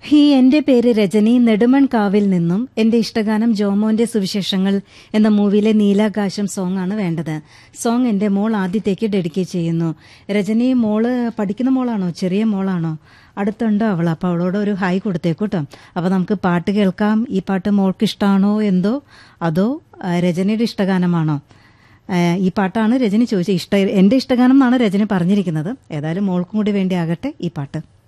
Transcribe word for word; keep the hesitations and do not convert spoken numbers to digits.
ഈ എന്റെ പേര് രജനി നെടുമൺകാവിൽ നിന്നും എന്റെ ഇഷ്ടഗാനം ജോമോന്റെ സുവിശേഷങ്ങൾ എന്ന മൂവിയിലെ നീലാകാശം സോങ് ആണ് വേണ്ടത്. സോങ് എന്റെ മോൾ ആദ്യത്തേക്ക് ഡെഡിക്കേറ്റ് ചെയ്യുന്നു. രജനി മോള് പഠിക്കുന്ന മോളാണോ, ചെറിയ മോളാണോ? അടുത്തുണ്ടോ അവൾ? അപ്പൊ അവളോട് ഒരു ഹായ് കൊടുത്തേക്കൂട്ടോ. അപ്പൊ നമുക്ക് പാട്ട് കേൾക്കാം. ഈ പാട്ട് മോൾക്ക് ഇഷ്ടമാണോ എന്തോ, അതോ രജനിയുടെ ഇഷ്ടഗാനമാണോ? ഈ പാട്ടാണ് രജനി ചോദിച്ചത്. ഇഷ്ട എന്റെ ഇഷ്ടഗാനം എന്നാണ് രജനി പറഞ്ഞിരിക്കുന്നത്. ഏതായാലും മോൾക്കും കൂടി വേണ്ടി ആകട്ടെ ഈ പാട്ട്.